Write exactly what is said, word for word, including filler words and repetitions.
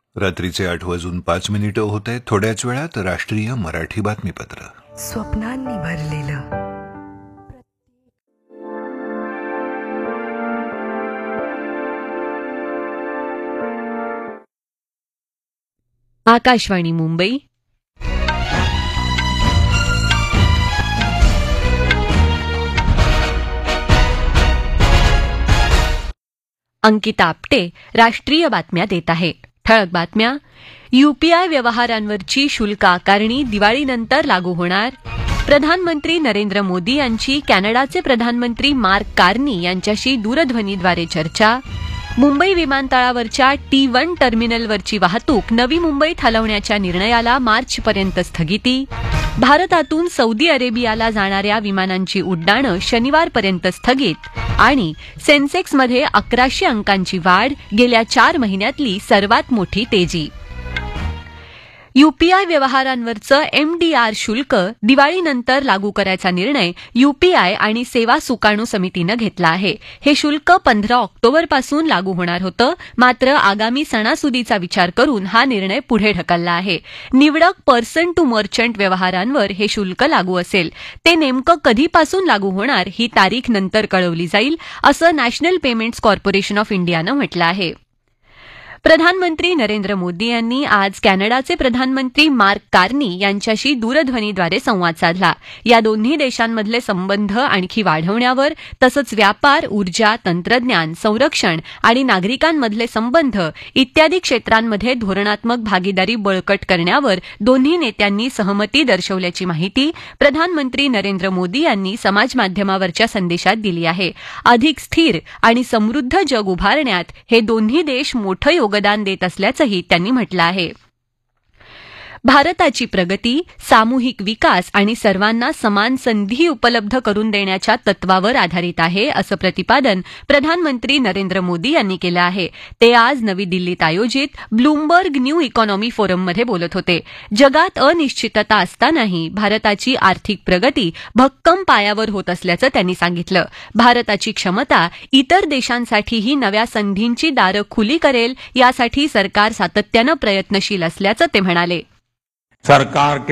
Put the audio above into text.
रात्रीचे आठ वाजून पाच मिनिटं होत आहेत. थोड्याच वेळात राष्ट्रीय मराठी बातमीपत्र. स्वप्नांनी भरलेलं आकाशवाणी मुंबई. अंकिता आपटे राष्ट्रीय बातम्या देत आहे. ठळक बातम्या. यूपीआय व्यवहारांवरची शुल्क आकारणी दिवाळीनंतर लागू होणार. प्रधानमंत्री नरेंद्र मोदी यांची कॅनडाचे प्रधानमंत्री मार्क कार्नी यांच्याशी दूरध्वनीद्वारे चर्चा. मुंबई विमानतळावरच्या टी वन टर्मिनलवरची वाहतूक नवी मुंबईत हलवण्याच्या निर्णयाला मार्चपर्यंत स्थगिती. भारतातून सौदी अरेबियाला जाणाऱ्या विमानांची उड्डाणं शनिवारपर्यंत स्थगित. आणि सेन्सेक्समध्ये अकराशे अंकांची वाढ, गेल्या चार महिन्यातली सर्वात मोठी तेजी. यूपीआय व्यवहारांवरचं एमडीआर शुल्क दिवाळीनंतर लागू करायचा निर्णय यूपीआय आणि सेवा सुकाणू समितीनं घेतला आहे. हे शुल्क पंधरा ऑक्टोबरपासून लागू होणार होतं, मात्र आगामी सणासुदीचा विचार करून हा निर्णय पुढे ढकलला आहे. निवडक पर्सन टू मर्चंट व्यवहारांवर हे शुल्क लागू असेल. ते नेमकं कधीपासून लागू होणार ही तारीख नंतर कळवली जाईल, असं नॅशनल पेमेंट्स कॉर्पोरेशन ऑफ इंडियानं म्हटलं आहे. प्रधानमंत्री नरेंद्र मोदी यांनी आज कॅनडाचे प्रधानमंत्री मार्क कार्नी यांच्याशी दूरध्वनीद्वारे संवाद साधला. या दोन्ही देशांमधले संबंध आणखी वाढवण्यावर तसंच व्यापार, ऊर्जा, तंत्रज्ञान, संरक्षण आणि नागरिकांमधले संबंध इत्यादी क्षेत्रांमध्ये धोरणात्मक भागीदारी बळकट करण्यावर दोन्ही नेत्यांनी सहमती दर्शवल्याची माहिती प्रधानमंत्री नरेंद्र मोदी यांनी समाजमाध्यमावरच्या संदेशात दिली आहे. अधिक स्थिर आणि समृद्ध जग उभारण्यात हे दोन्ही देश मोठं योगदान देत असल्याचंही त्यांनी म्हटलं आहे. भारताची प्रगती, सामूहिक विकास आणि सर्वांना समान संधी उपलब्ध करून देण्याच्या तत्वावर आधारित आहे, असं प्रतिपादन प्रधानमंत्री नरेंद्र मोदी यांनी केलं आहे. ते आज नवी दिल्लीत आयोजित ब्लूमबर्ग न्यू इकॉनॉमी फोरममध्ये बोलत होते. जगात अनिश्चितता असतानाही भारताची आर्थिक प्रगती भक्कम पायावर होत असल्याचं त्यांनी सांगितलं. भारताची क्षमता इतर देशांसाठीही नव्या संधींची दारं खुली करेल, यासाठी सरकार सातत्यानं प्रयत्नशील असल्याचं ते म्हणाले. सरकार के